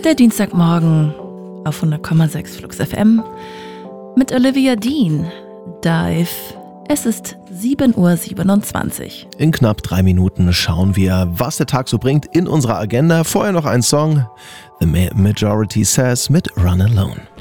Der Dienstagmorgen auf 100,6 Flux FM mit Olivia Dean. Dive. Es ist 7:27 Uhr. In knapp 3 Minuten schauen wir, was der Tag so bringt in unserer Agenda. Vorher noch ein Song. The Majority Says mit Run Alone.